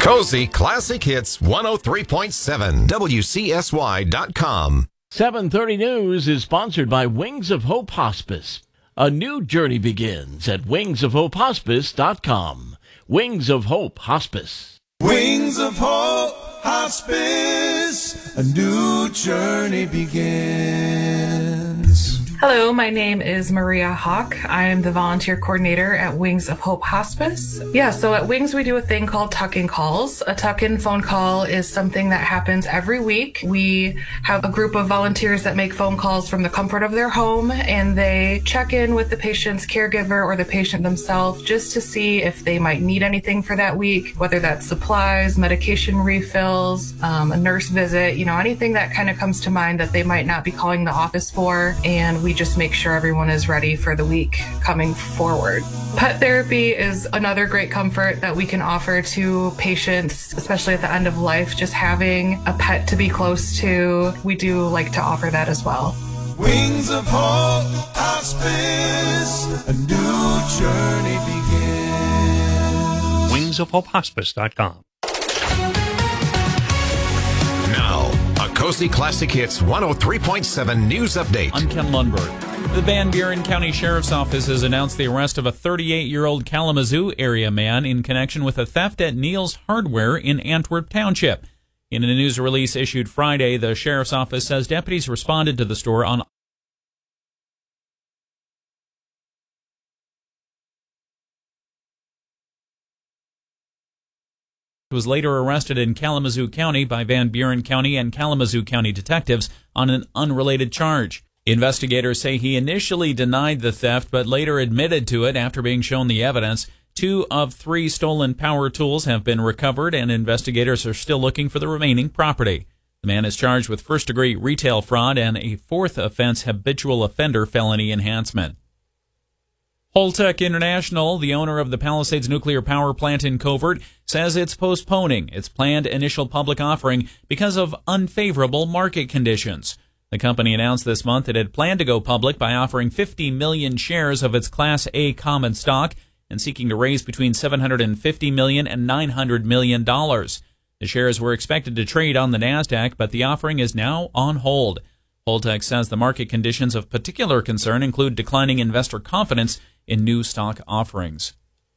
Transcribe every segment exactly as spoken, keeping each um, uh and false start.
Cozy Classic Hits one oh three point seven, W C S Y dot com. seven thirty News is sponsored by Wings of Hope Hospice. A new journey begins at wings of hope hospice dot com. Wings of Hope Hospice. Wings of Hope Hospice, a new journey begins. Hello, my name is Maria Hawk. I am the volunteer coordinator at Wings of Hope Hospice. Yeah, so at Wings we do a thing called tuck-in calls. A tuck-in phone call is something that happens every week. We have a group of volunteers that make phone calls from the comfort of their home, and they check in with the patient's caregiver or the patient themselves just to see if they might need anything for that week, whether that's supplies, medication refills, um, a nurse visit, you know, anything that kind of comes to mind that they might not be calling the office for, and we We just make sure everyone is ready for the week coming forward. Pet therapy is another great comfort that we can offer to patients, especially at the end of life. Just having a pet to be close to, we do like to offer that as well. Wings of Hope Hospice, a new journey begins. wings of hope hospice dot com. Now, a Cozy Classic Hits one oh three point seven news update. I'm Ken Lundberg. The Van Buren County Sheriff's Office has announced the arrest of a thirty-eight-year-old Kalamazoo area man in connection with a theft at Neal's Hardware in Antwerp Township. In a news release issued Friday, the Sheriff's Office says deputies responded to the store on was later arrested in Kalamazoo County by Van Buren County and Kalamazoo County detectives on an unrelated charge. Investigators say he initially denied the theft but later admitted to it after being shown the evidence. Two of three stolen power tools have been recovered, and investigators are still looking for the remaining property. The man is charged with first-degree retail fraud and a fourth offense habitual offender felony enhancement. Holtec International, the owner of the Palisades nuclear power plant in Covert, says it's postponing its planned initial public offering because of unfavorable market conditions. The company announced this month it had planned to go public by offering fifty million shares of its Class A common stock and seeking to raise between seven hundred fifty million dollars and nine hundred million dollars. The shares were expected to trade on the NASDAQ, but the offering is now on hold. Holtec says the market conditions of particular concern include declining investor confidence in new stock offerings.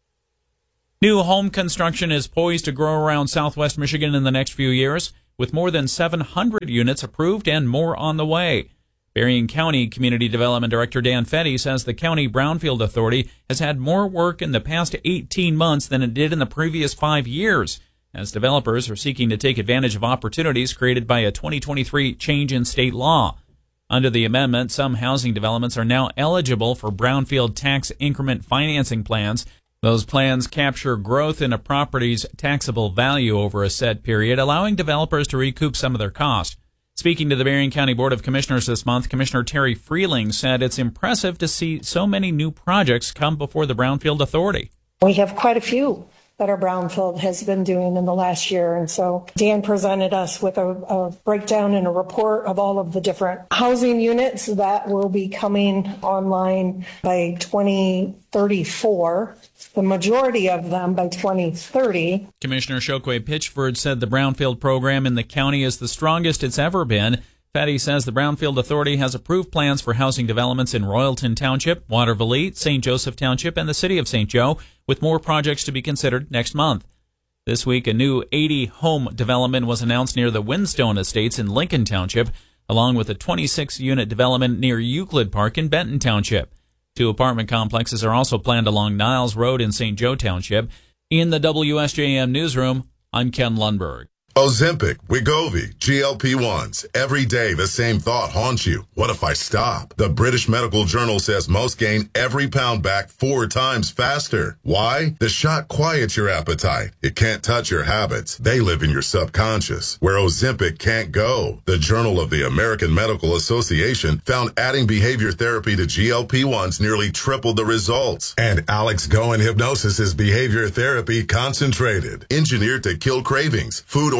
New home construction is poised to grow around southwest Michigan in the next few years, with more than seven hundred units approved and more on the way. Berrien County Community Development Director Dan Fetty says the County Brownfield Authority has had more work in the past eighteen months than it did in the previous five years, as developers are seeking to take advantage of opportunities created by a twenty twenty-three change in state law. Under the amendment, some housing developments are now eligible for brownfield tax increment financing plans. Those plans capture growth in a property's taxable value over a set period, allowing developers to recoup some of their cost. Speaking to the Berrien County Board of Commissioners this month, Commissioner Terry Freeling said it's impressive to see so many new projects come before the Brownfield Authority. We have quite a few that our Brownfield has been doing in the last year. And so Dan presented us with a, a breakdown and a report of all of the different housing units that will be coming online by twenty thirty-four. The majority of them by twenty thirty. Commissioner Chokwe Pitchford said the Brownfield program in the county is the strongest it's ever been. Fatty says the Brownfield Authority has approved plans for housing developments in Royalton Township, Waterville, Saint Joseph Township, and the city of Saint Joe, with more projects to be considered next month. This week, a new eighty-home development was announced near the Windstone Estates in Lincoln Township, along with a twenty-six unit development near Euclid Park in Benton Township. Two apartment complexes are also planned along Niles Road in Saint Joe Township. In the W S J M newsroom, I'm Ken Lundberg. Ozempic, Wegovy, G L P ones. Every day the same thought haunts you. What if I stop? The British Medical Journal says most gain every pound back four times faster. Why? The shot quiets your appetite. It can't touch your habits. They live in your subconscious, where Ozempic can't go. The Journal of the American Medical Association found adding behavior therapy to G L P ones nearly tripled the results. And Alex Goen Hypnosis is behavior therapy concentrated, engineered to kill cravings, food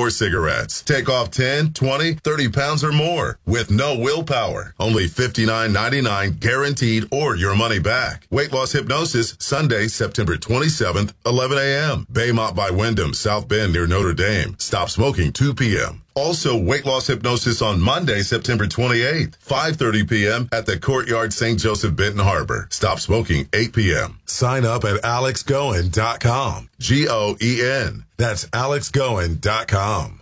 or cigarettes. Take off ten, twenty, thirty pounds or more with no willpower. Only fifty-nine ninety-nine guaranteed or your money back. Weight loss hypnosis, Sunday, September twenty-seventh, eleven a.m. Baymont by Wyndham, South Bend near Notre Dame. Stop smoking two p.m. Also, weight loss hypnosis on Monday, September twenty-eighth, five thirty p.m. at the Courtyard Saint Joseph Benton Harbor. Stop smoking eight p.m. Sign up at alex goen dot com. G O E N. That's alex goen dot com.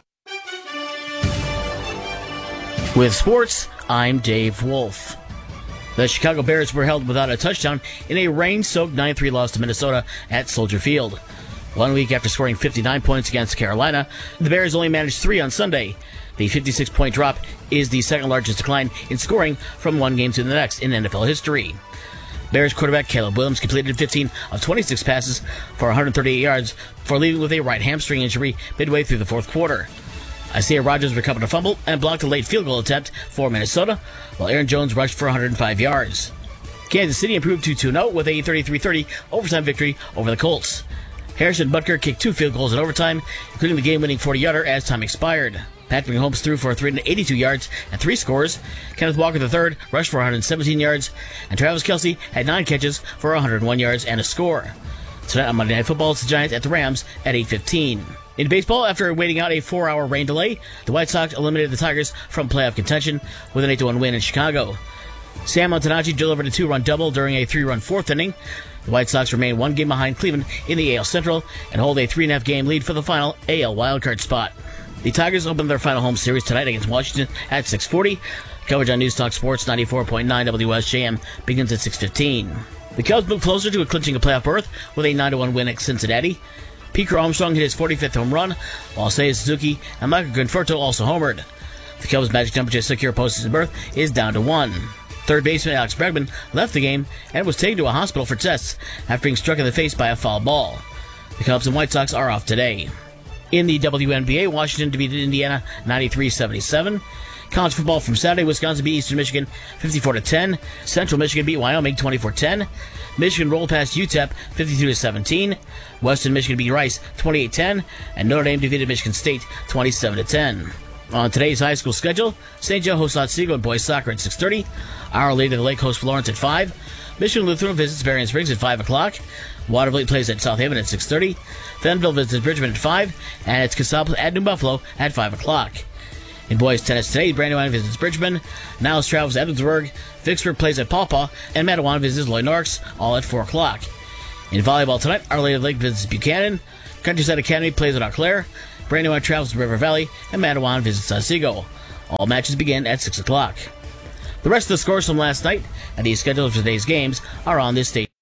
With sports, I'm Dave Wolf. The Chicago Bears were held without a touchdown in a rain-soaked nine three loss to Minnesota at Soldier Field. One week after scoring fifty-nine points against Carolina, the Bears only managed three on Sunday. The fifty-six point drop is the second largest decline in scoring from one game to the next in N F L history. Bears quarterback Caleb Williams completed fifteen of twenty-six passes for one hundred thirty-eight yards before leaving with a right hamstring injury midway through the fourth quarter. Isaiah Rodgers recovered a fumble and blocked a late field goal attempt for Minnesota, while Aaron Jones rushed for one hundred five yards. Kansas City improved to two oh with a thirty-three thirty overtime victory over the Colts. Harrison Butker kicked two field goals in overtime, including the game-winning forty-yarder as time expired. Patrick Mahomes threw for three hundred eighty-two yards and three scores. Kenneth Walker the third rushed for one hundred seventeen yards, and Travis Kelce had nine catches for one hundred one yards and a score. Tonight on Monday Night Football, it's the Giants at the Rams at eight fifteen. In baseball, after waiting out a four-hour rain delay, the White Sox eliminated the Tigers from playoff contention with an eight to one win in Chicago. Sam Antonucci delivered a two-run double during a three-run fourth inning. The White Sox remain one game behind Cleveland in the A L Central and hold a three and a half game lead for the final A L wildcard spot. The Tigers open their final home series tonight against Washington at six forty. Coverage on News Talk Sports ninety-four point nine W S J M begins at six fifteen. The Cubs move closer to clinching a playoff berth with a nine to one win at Cincinnati. Peter Armstrong hit his forty-fifth home run, while Seiya Suzuki and Michael Conforto also homered. The Cubs' magic number to secure postseason berth is down to one. Third baseman Alex Bregman left the game and was taken to a hospital for tests after being struck in the face by a foul ball. The Cubs and White Sox are off today. In the W N B A, Washington defeated Indiana ninety-three seventy-seven. College football from Saturday, Wisconsin beat Eastern Michigan fifty-four to ten. Central Michigan beat Wyoming twenty-four ten. Michigan rolled past U T E P fifty-two to seventeen. Western Michigan beat Rice twenty-eight ten. And Notre Dame defeated Michigan State twenty-seven to ten. On today's high school schedule, Saint Joe hosts Otsego and boys soccer at six thirty. Our Lady of the Lake hosts Florence at five. Michigan Lutheran visits Berrien Springs at five o'clock. Watervliet plays at South Haven at six thirty. Fenville visits Bridgman at five. And it's Casal at New Buffalo at five o'clock. In boys tennis today, Brandywine visits Bridgman. Niles travels to Edwardsburg. Vicksburg plays at Paw Paw. And Matawan visits Lloyd Norris, all at four o'clock. In volleyball tonight, Our Lady of the Lake visits Buchanan. Countryside Academy plays at Eau Claire. Brandywine travels to River Valley. And Matawan visits Otsego. All matches begin at six o'clock. The rest of the scores from last night and the schedules for today's games are on this station.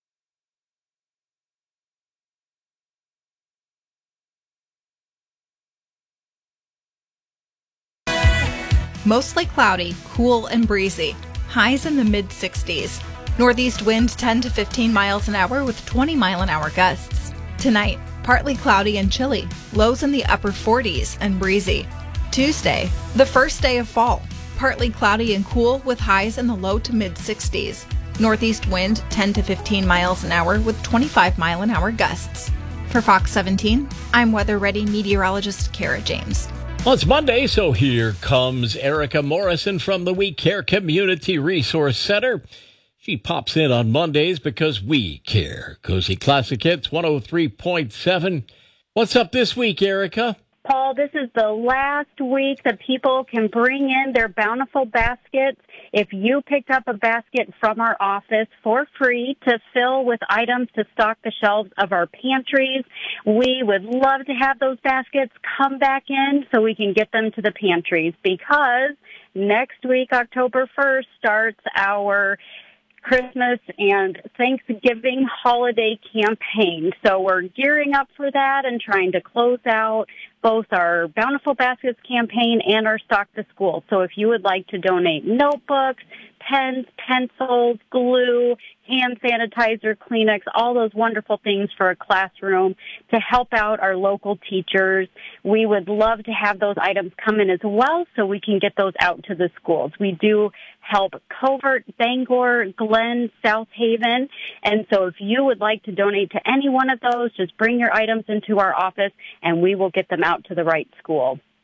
Mostly cloudy, cool and breezy. Highs in the mid sixties. Northeast wind ten to fifteen miles an hour with twenty mile an hour gusts. Tonight, partly cloudy and chilly. Lows in the upper forties and breezy. Tuesday, the first day of fall. Partly cloudy and cool with highs in the low to mid sixties. Northeast wind ten to fifteen miles an hour with twenty-five mile an hour gusts. For Fox seventeen, I'm Weather Ready meteorologist Kara James. Well, it's Monday, so here comes Erica Morrison from the We Care Community Resource Center. She pops in on Mondays because we care. Cozy Classic Hits one oh three point seven. What's up this week, Erica? Paul, this is the last week that people can bring in their bountiful baskets. If you picked up a basket from our office for free to fill with items to stock the shelves of our pantries, we would love to have those baskets come back in so we can get them to the pantries, because next week, October first, starts our Christmas and Thanksgiving holiday campaign. So we're gearing up for that and trying to close out both our Bountiful Baskets campaign and our Stock the School. So if you would like to donate notebooks, pens, pencils, glue, hand sanitizer, Kleenex, all those wonderful things for a classroom to help out our local teachers, we would love to have those items come in as well so we can get those out to the schools. We do help Covert, Bangor, Glen, South Haven. And so if you would like to donate to any one of those, just bring your items into our office and we will get them out to the right school.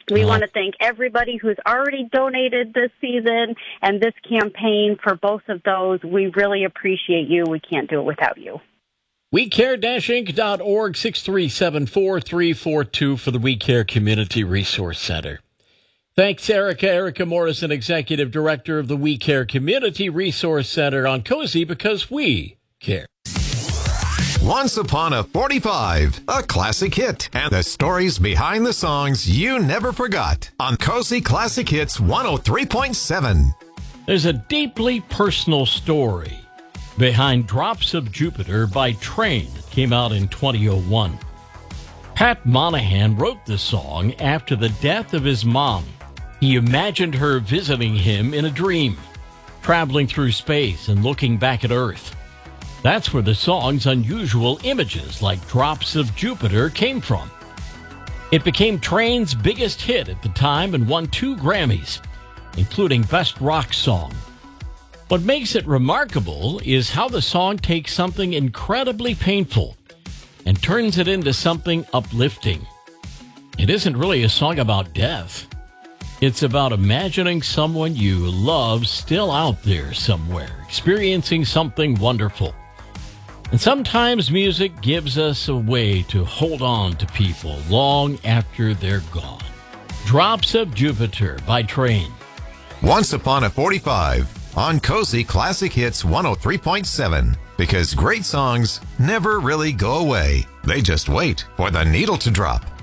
We Uh-huh. want to thank everybody who's already donated this season and this campaign for both of those. We really appreciate you. We can't do it without you. we care dash inc dot org, six three seven, four three four two for the We Care Community Resource Center. Thanks, Erica. Erica Morrison, Executive Director of the We Care Community Resource Center on Cozy, because we care. Once Upon a forty-five, a classic hit, and the stories behind the songs you never forgot on Cozy Classic Hits one oh three point seven. There's a deeply personal story behind Drops of Jupiter by Train that came out in twenty oh one. Pat Monahan wrote the song after the death of his mom. He imagined her visiting him in a dream, traveling through space and looking back at Earth. That's where the song's unusual images like Drops of Jupiter came from. It became Train's biggest hit at the time and won two Grammys, including Best Rock Song. What makes it remarkable is how the song takes something incredibly painful and turns it into something uplifting. It isn't really a song about death. It's about imagining someone you love still out there somewhere, experiencing something wonderful. And sometimes music gives us a way to hold on to people long after they're gone. Drops of Jupiter by Train. Once Upon a forty-five on Cozy Classic Hits one oh three point seven. Because great songs never really go away. They just wait for the needle to drop.